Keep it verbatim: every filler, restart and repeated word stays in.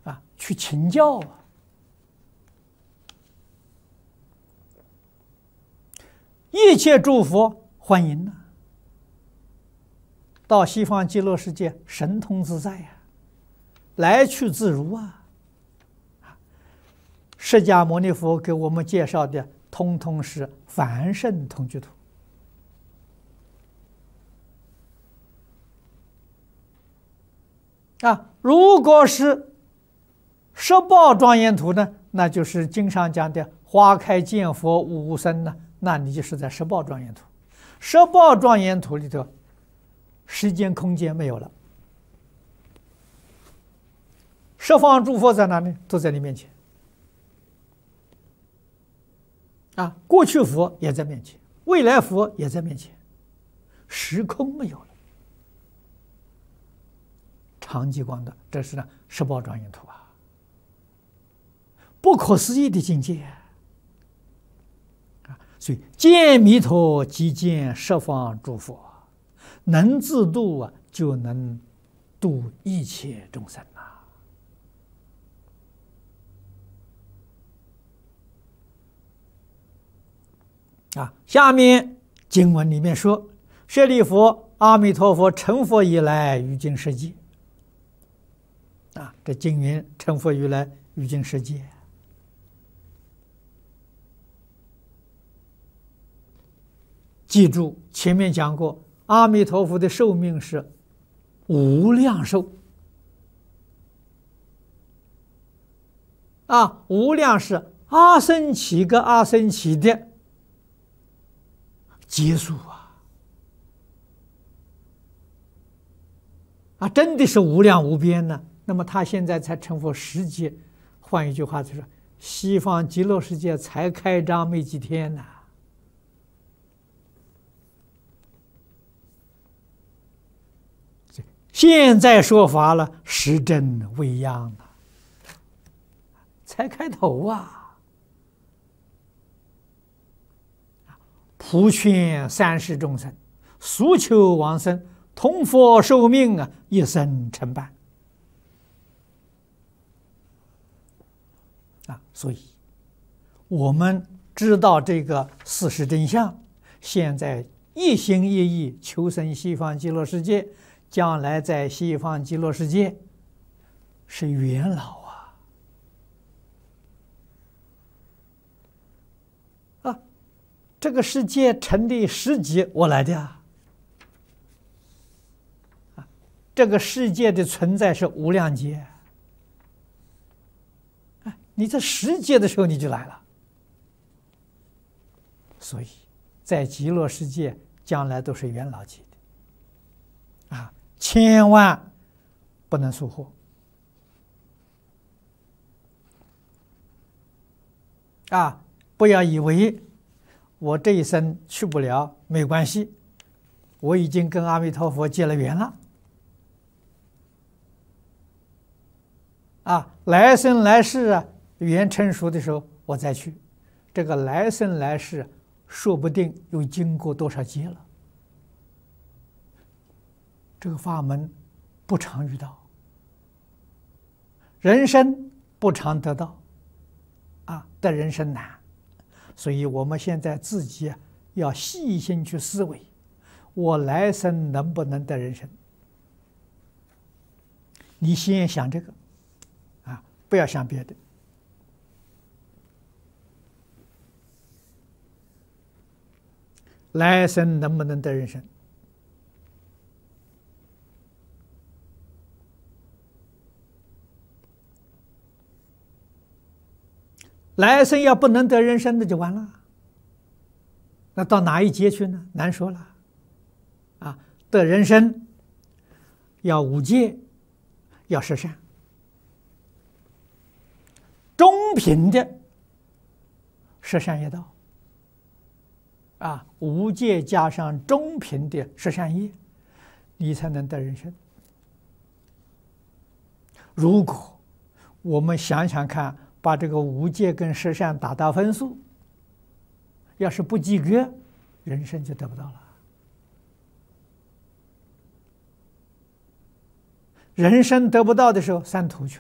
啊，去请教啊。一切诸佛欢迎呐、啊，到西方极乐世界神通自在呀、啊，来去自如啊。释迦牟尼佛给我们介绍的，通通是凡圣同居土。啊，如果是十报庄严图呢，那就是经上讲的花开见佛无无生呢，那你就是在十报庄严图。十报庄严图里头，时间空间没有了，十方诸佛在哪里？都在你面前。啊，过去佛也在面前，未来佛也在面前，时空没有了。长寂光的，这是呢十报庄严图啊，不可思议的境界啊！所以见弥陀即见十方诸佛，能自度啊，就能度一切众生啊！啊，下面经文里面说：“舍利弗，阿弥陀佛成佛以来，于今世界。”啊，这经云成佛以来，于今世界。记住，前面讲过，阿弥陀佛的寿命是无量寿。啊，无量是阿僧祇跟阿僧祇的结束啊！啊，真的是无量无边呢。那么他现在才成佛十劫，换一句话就是，西方极乐世界才开张没几天呢。现在说法了，时真未央啊，才开头啊！普劝三世众生，速求往生，同佛寿命啊，一生成办。啊，所以我们知道这个事实真相，现在一心一意求生西方极乐世界，将来在西方极乐世界是元老啊！啊，这个世界成立十劫我来的啊！啊，这个世界的存在是无量劫。你在十劫的时候你就来了，所以在极乐世界将来都是元老级的啊，千万不能疏忽啊！不要以为我这一生去不了没关系，我已经跟阿弥陀佛结了缘了啊，来生来世啊，缘成熟的时候我再去，这个来生来世说不定又经过多少劫了。这个法门不常遇到，人生不常得到啊，得人生难，所以我们现在自己要细心去思维，我来生能不能得人生？你先想这个啊，不要想别的。来生能不能得人生？来生要不能得人生，那就完了。那到哪一劫去呢？难说了。啊，得人生要五戒，要十善，中品的十善业道。啊，无戒加上中品的十善业，你才能得人生。如果我们想想看，把这个无戒跟十善打打分数，要是不及格，人生就得不到了。人生得不到的时候，三途去。